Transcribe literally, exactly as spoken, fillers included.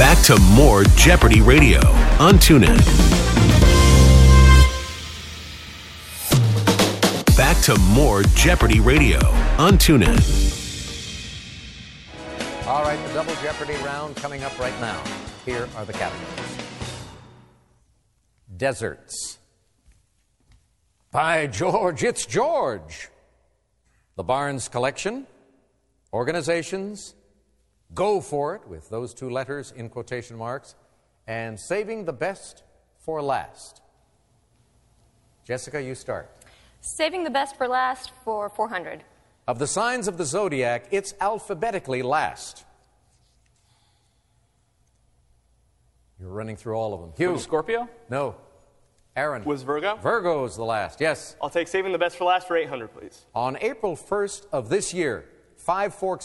Back to more Jeopardy Radio on TuneIn. Back to more Jeopardy Radio on TuneIn. All right, the Double Jeopardy round coming up right now. Here are the categories. Deserts. By George, it's George. The Barnes Collection. Organizations. Go for it, with those two letters in quotation marks. And saving the best for last. Jessica, you start. Saving the best for last for four hundred. Of the signs of the zodiac, it's alphabetically last. You're running through all of them. Hugh. Was Scorpio? No. Aaron. Was Virgo? Virgo's the last, yes. I'll take saving the best for last for eight hundred, please. On April first of this year, Five Forks